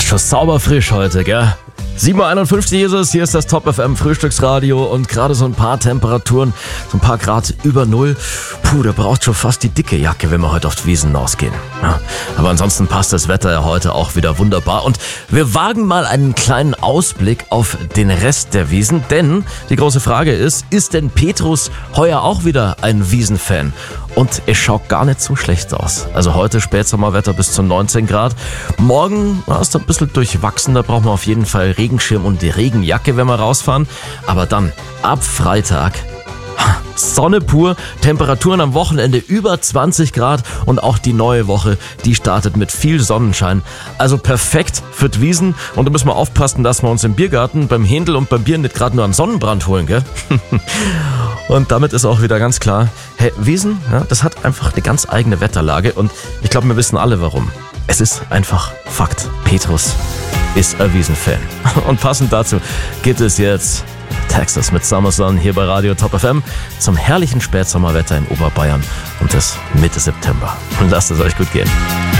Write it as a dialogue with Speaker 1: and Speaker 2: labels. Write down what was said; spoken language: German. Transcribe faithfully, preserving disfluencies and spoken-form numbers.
Speaker 1: schon sauber frisch heute, gell? sieben Uhr einundfünfzig ist es, hier ist das Top F M Frühstücksradio und gerade so ein paar Temperaturen, so ein paar Grad über Null. Puh, da braucht schon fast die dicke Jacke, wenn wir heute auf die Wiesen rausgehen. Ja, aber ansonsten passt das Wetter ja heute auch wieder wunderbar und wir wagen mal einen kleinen Ausblick auf den Rest der Wiesen, denn die große Frage ist, ist denn Petrus heuer auch wieder ein Wiesenfan? Und es schaut gar nicht so schlecht aus. Also heute Spätsommerwetter bis zu neunzehn Grad. Morgen na, ist ein bisschen durchwachsen, da brauchen wir auf jeden Fall Regenschirm und die Regenjacke, wenn wir rausfahren. Aber dann ab Freitag Sonne pur, Temperaturen am Wochenende über zwanzig Grad und auch die neue Woche, die startet mit viel Sonnenschein. Also perfekt für die Wiesen und da müssen wir aufpassen, dass wir uns im Biergarten, beim Händel und beim Bier nicht gerade nur einen Sonnenbrand holen, gell? Und damit ist auch wieder ganz klar, hey, Wiesen, ja, das hat einfach eine ganz eigene Wetterlage und ich glaube, wir wissen alle warum. Es ist einfach Fakt. Petrus ist ein Wiesenfan. Und passend dazu gibt es jetzt Texas mit Summer Sun hier bei Radio Top F M zum herrlichen Spätsommerwetter in Oberbayern und das Mitte September. Und lasst es euch gut gehen.